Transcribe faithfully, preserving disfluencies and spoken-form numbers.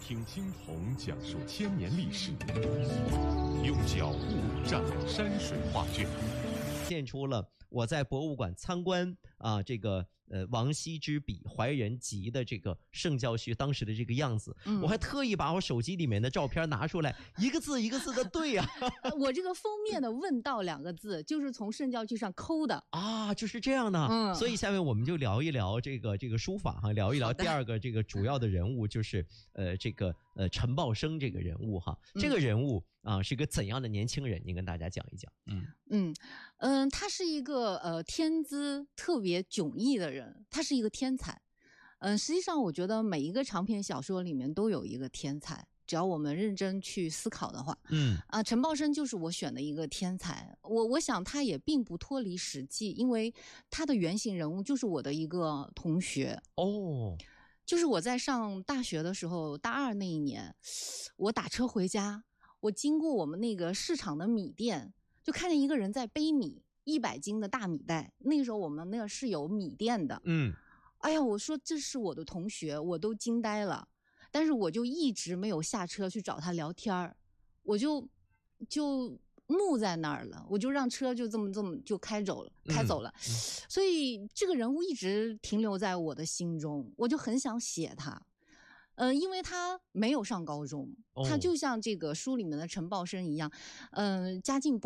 听青铜讲述千年历史，用脚步蘸山水画卷， 现出了我在博物馆参观啊，这个呃王羲之笔怀人集的这个圣教序当时的这个样子，嗯、我还特意把我手机里面的照片拿出来，一个字一个字的对啊。 我这个封面的问道两个字就是从圣教序上抠的啊，就是这样的。嗯，所以下面我们就聊一聊这个这个书法哈，聊一聊第二个这个主要的人物就是呃这个呃陈茂生这个人物哈，嗯、这个人物啊是个怎样的年轻人？您跟大家讲一讲。 嗯嗯嗯，他是一个呃天资特别迥异的人，他是一个天才。嗯、呃，实际上我觉得每一个长篇小说里面都有一个天才。只要我们认真去思考的话，嗯啊，陈茂生就是我选的一个天才。我我想他也并不脱离史记，因为他的原型人物就是我的一个同学哦。就是我在上大学的时候，大二那一年，我打车回家，我经过我们那个市场的米店，就看见一个人在背米，一百斤的大米袋。那个时候我们那个是有米店的，嗯，哎呀，我说这是我的同学，我都惊呆了。但是我就一直没有下车去找他聊天儿，我就就木在那儿了，我就让车就这么这么就开走了，开走了。嗯嗯、所以这个人物一直停留在我的心中，我就很想写他。呃，因为他没有上高中，哦、他就像这个书里面的陈茂生一样，嗯、呃，家境不